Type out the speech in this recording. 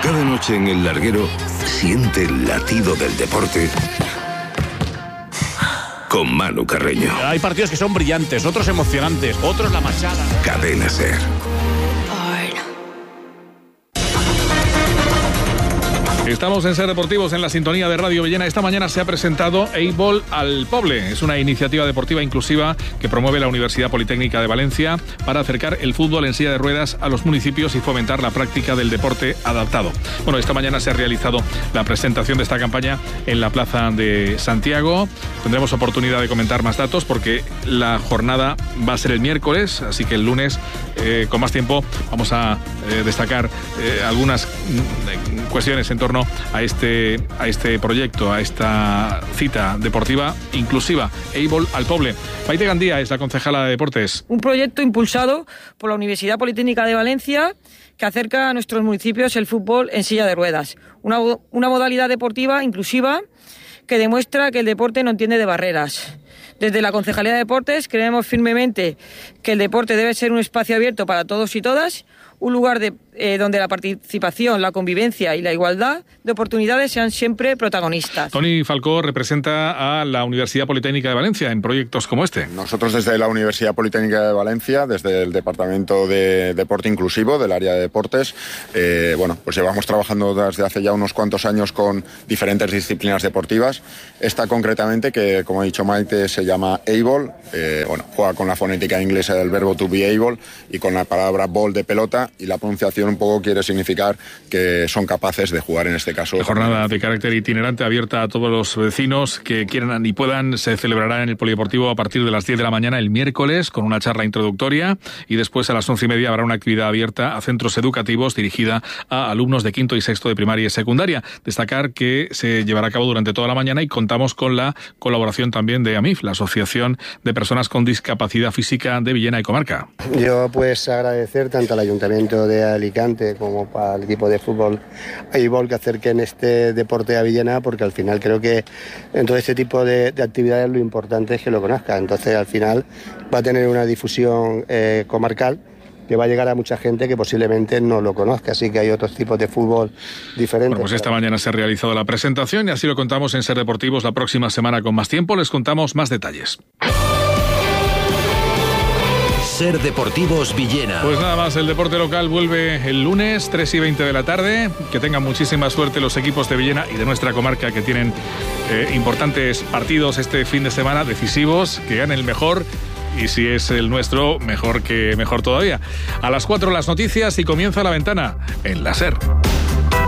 Cada noche en El Larguero siente el latido del deporte con Manu Carreño. Hay partidos que son brillantes, otros emocionantes, otros la machada. Cadena SER. Estamos en SER Deportivos, en la sintonía de Radio Villena. Esta mañana se ha presentado Eibol al Poble. Es una iniciativa deportiva inclusiva que promueve la Universidad Politécnica de Valencia para acercar el fútbol en silla de ruedas a los municipios y fomentar la práctica del deporte adaptado. Bueno, esta mañana se ha realizado la presentación de esta campaña en la Plaza de Santiago. Tendremos oportunidad de comentar más datos porque la jornada va a ser el miércoles, así que el lunes, con más tiempo, vamos a destacar algunas cuestiones en torno a este proyecto, a esta cita deportiva inclusiva. Eibol al Poble. Maite Gandía es la concejala de Deportes. Un proyecto impulsado por la Universidad Politécnica de Valencia que acerca a nuestros municipios el fútbol en silla de ruedas. Una modalidad deportiva inclusiva que demuestra que el deporte no entiende de barreras. Desde la Concejalía de Deportes creemos firmemente que el deporte debe ser un espacio abierto para todos y todas, un lugar donde la participación, la convivencia y la igualdad de oportunidades sean siempre protagonistas. Toni Falcó representa a la Universidad Politécnica de Valencia en proyectos como este. Nosotros desde la Universidad Politécnica de Valencia, desde el Departamento de Deporte Inclusivo, del área de deportes, pues llevamos trabajando desde hace ya unos cuantos años con diferentes disciplinas deportivas. Esta concretamente, que como ha dicho Maite, se llama Eibol, juega con la fonética inglesa del verbo to be able y con la palabra ball de pelota, y la pronunciación un poco quiere significar que son capaces de jugar en este caso. La jornada de carácter itinerante abierta a todos los vecinos que quieran y puedan se celebrará en el Polideportivo a partir de las 10 de la mañana el miércoles con una charla introductoria y después a las 11:30 habrá una actividad abierta a centros educativos dirigida a alumnos de quinto y sexto de primaria y secundaria. Destacar que se llevará a cabo durante toda la mañana y contamos con la colaboración también de AMIF, la Asociación de Personas con Discapacidad Física de Villena y Comarca. Yo pues agradecer tanto al Ayuntamiento de Alicante como para el equipo de fútbol Eibol que acerquen este deporte a Villena, porque al final creo que en todo este tipo de actividades lo importante es que lo conozcan. Entonces al final va a tener una difusión comarcal que va a llegar a mucha gente que posiblemente no lo conozca, así que hay otros tipos de fútbol diferentes. Bueno, pues esta mañana se ha realizado la presentación y así lo contamos en SER Deportivos. La próxima semana con más tiempo les contamos más detalles. SER Deportivos Villena. Pues nada más, el deporte local vuelve el lunes, 3:20 de la tarde. Que tengan muchísima suerte los equipos de Villena y de nuestra comarca que tienen importantes partidos este fin de semana, decisivos, que gane el mejor. Y si es el nuestro, mejor todavía. A las 4 las noticias y comienza La Ventana en la SER.